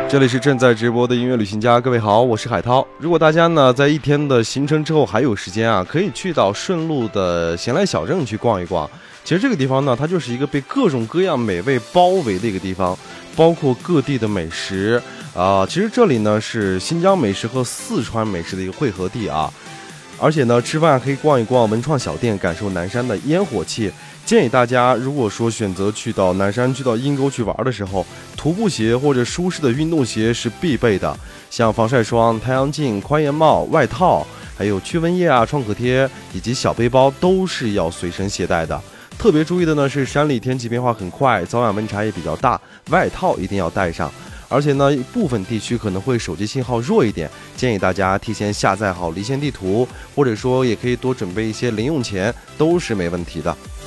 这里是正在直播的音乐旅行家，各位好，我是海涛。如果大家呢在一天的行程之后还有时间啊，可以去到顺路的闲来小镇去逛一逛。其实这个地方呢，它就是一个被各种各样美味包围的一个地方，包括各地的美食其实这里呢是新疆美食和四川美食的一个汇合地啊。而且呢，吃饭可以逛一逛文创小店，感受南山的烟火气。建议大家，如果说选择去到南山、去到阴沟去玩的时候，徒步鞋或者舒适的运动鞋是必备的，像防晒霜、太阳镜、宽檐帽、外套，还有驱蚊液啊、创可贴以及小背包都是要随身携带的。特别注意的呢是，山里天气变化很快，早晚温差也比较大，外套一定要带上。而且呢，部分地区可能会手机信号弱一点，建议大家提前下载好离线地图，或者说也可以多准备一些零用钱，都是没问题的。